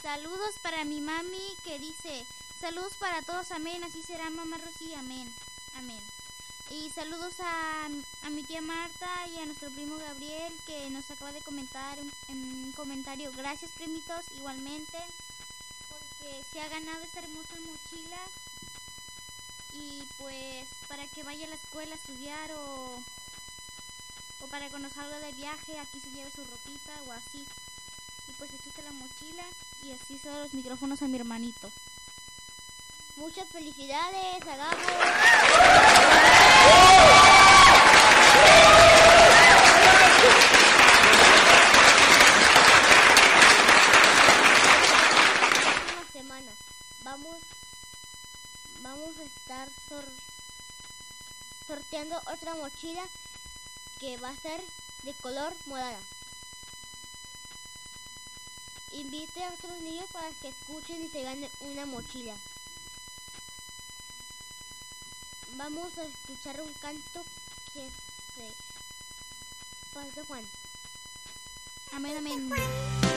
Saludos para mi mami que dice, saludos para todos, amén, así será mamá Rosy, amén, amén. Y saludos a mi tía Marta y a nuestro primo Gabriel que nos acaba de comentar en un comentario. Gracias, primitos, igualmente, porque se ha ganado esta hermosa mochila. Y pues para que vaya a la escuela a estudiar o para cuando salga de viaje aquí se lleve su ropita o así. Y pues aquí está la mochila y así se dan los micrófonos a mi hermanito. Muchas felicidades, hagamos. Una semana vamos a estar sorteando otra mochila que va a ser de color morada. Invite a otros niños para que escuchen y se ganen una mochila. Vamos a escuchar un canto que se... Pastor Juan. Amén, amén.